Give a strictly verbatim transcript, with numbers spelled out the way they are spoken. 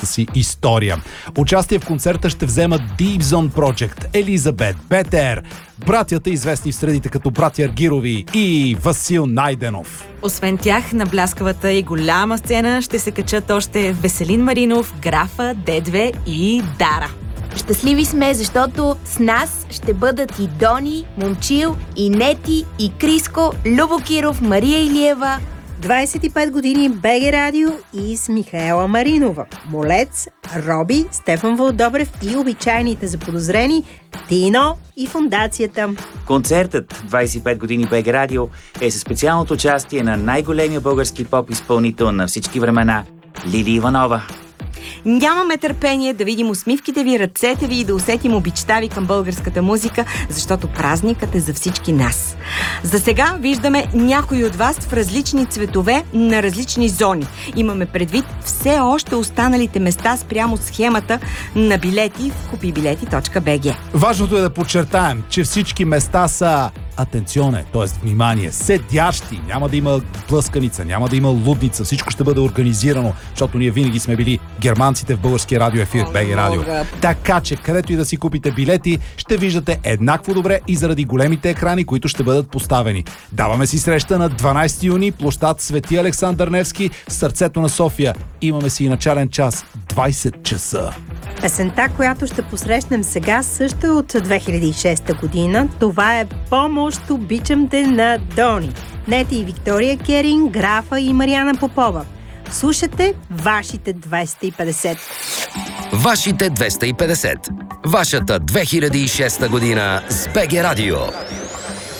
музикалната си история. Участие в концерта ще вземат Deep Zone Project, Елизабет, БТР, братята, известни в средите като братя Аргирови, и Васил Найденов. Освен тях, на бляскавата и голяма сцена ще се качат още Веселин Маринов, Графа, Дедве и Дара. Щастливи сме, защото с нас ще бъдат и Дони, Момчил, и Нети, и Криско, Любо Киров, Мария Илиева. двадесет и пет години БГ Радио и с Михаела Маринова, Молец, Роби, Стефан Вълдобрев и обичайните заподозрени Тино и Фондацията. Концертът двадесет и пет години БГ Радио е със специалното участие на най-големия български поп-изпълнител на всички времена Лили Иванова. Нямаме търпение да видим усмивките ви, ръцете ви и да усетим обичта ви към българската музика, защото празникът е за всички нас. За сега виждаме някои от вас в различни цветове на различни зони. Имаме предвид все още останалите места спрямо схемата на билети в купи билети точка би джи. Важното е да подчертаем, че всички места са атенционе, т.е. внимание, седящи, няма да има блъсканица, няма да има лудница, всичко ще бъде организирано, защото ние винаги сме били германците в българския радиоефир, БГ Радио. Така че, където и да си купите билети, ще виждате еднакво добре и заради големите екрани, които ще бъдат поставени. Даваме си среща на дванадесети юни, площад Свети Александър Невски, сърцето на София. Имаме си и начален час, двадесет часа. Песента, която ще посрещнем сега, също е от две хиляди и шеста година. Това е "Помощ, обичам те" на Дони, Нети и Виктория Керин, Графа и Мариана Попова. Слушате вашите двеста и петдесет. Вашите двеста и петдесет. Вашата две хиляди и шеста година с БГ Радио.